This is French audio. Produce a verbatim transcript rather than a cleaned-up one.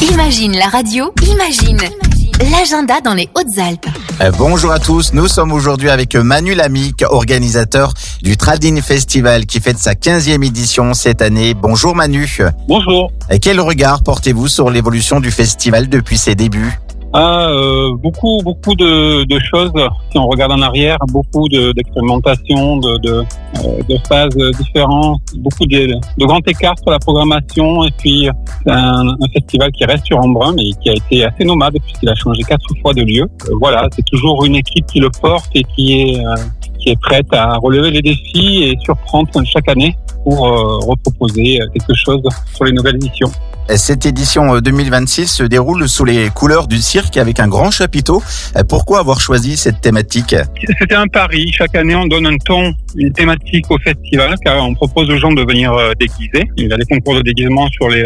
Imagine la radio, imagine l'agenda dans les Hautes-Alpes. Euh, bonjour à tous, nous sommes aujourd'hui avec Manu Lamic, organisateur du Tradin Festival qui fête sa quinzième édition cette année. Bonjour Manu. Bonjour. Et quel regard portez-vous sur l'évolution du festival depuis ses débuts ? Ah, euh, beaucoup, beaucoup de, de choses. Si on regarde en arrière, beaucoup de, d'expérimentation, de, de, euh, de phases différentes, beaucoup de, de grands écarts sur la programmation. Et puis, c'est un, un festival qui reste sur Embrun, mais qui a été assez nomade puisqu'il a changé quatre fois de lieu. Euh, voilà, c'est toujours une équipe qui le porte et qui est, euh, qui est prête à relever les défis et surprendre chaque année pour euh, reproposer quelque chose sur les nouvelles éditions. Cette édition deux mille vingt-six se déroule sous les couleurs du cirque avec un grand chapiteau. Pourquoi avoir choisi cette thématique ? C'était un pari. Chaque année, on donne un ton, une thématique au festival, car on propose aux gens de venir déguiser. Il y a des concours de déguisement sur les